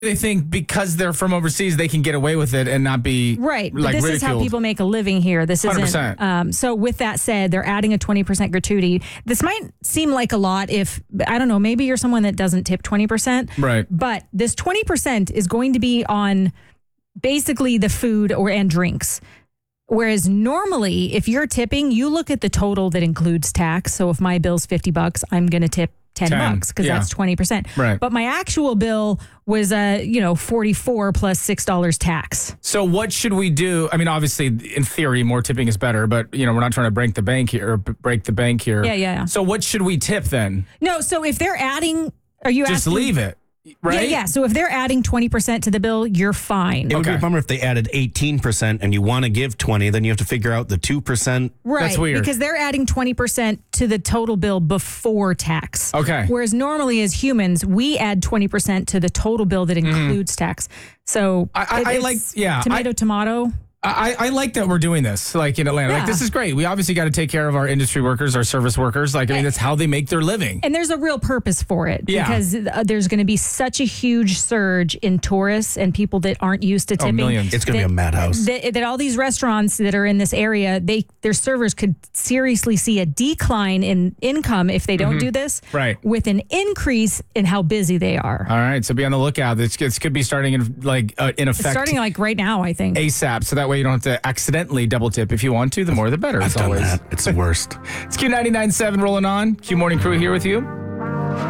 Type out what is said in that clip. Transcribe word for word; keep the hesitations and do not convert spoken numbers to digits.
They think because they're from overseas, they can get away with it and not be right. But like this ridiculed. is how people make a living here. This one hundred isn't. percent. Um, so with that said, they're adding a twenty percent gratuity. This might seem like a lot if, I don't know, maybe you're someone that doesn't tip twenty percent. Right. But this twenty percent is going to be on basically the food or and drinks. Whereas normally, if you're tipping, you look at the total that includes tax. So if my bill's fifty bucks, I'm going to tip ten, ten bucks because yeah. that's twenty percent. Right. But my actual bill was, uh, you know, forty-four plus six dollars tax. So what should we do? I mean, obviously, in theory, more tipping is better, but, you know, we're not trying to break the bank here or b- break the bank here. Yeah, yeah, yeah. So what should we tip then? No, so if they're adding, are you Just asking? leave it, right? Yeah, yeah. So if they're adding twenty percent to the bill, you're fine. It would Okay. be a bummer if they added eighteen percent and you want to give twenty, then you have to figure out the two percent. Right. That's weird. Because they're adding twenty percent to the total bill before tax. Okay. Whereas normally as humans, we add twenty percent to the total bill that includes tax. So I- I- it- I it's like- yeah, Tomato, I- tomato. I, I like that we're doing this, like in Atlanta. Like, Yeah. this is great. We obviously got to take care of our industry workers, our service workers. Like, I mean, that's how they make their living. And there's a real purpose for it Yeah. because uh, there's going to be such a huge surge in tourists and people that aren't used to Oh, tipping. millions. It's going to be a madhouse. That, that all these restaurants that are in this area, they their servers could seriously see a decline in income if they don't do this, Right. with an increase in how busy they are. All right, so be on the lookout. This, this could be starting in like uh, in effect Starting like right now, I think. ASAP, so that way you don't have to accidentally double tip. If you want to, the more the better. I've As done always, that. It's the worst. it's Q ninety-nine point seven rolling on. Q Morning Crew here with you.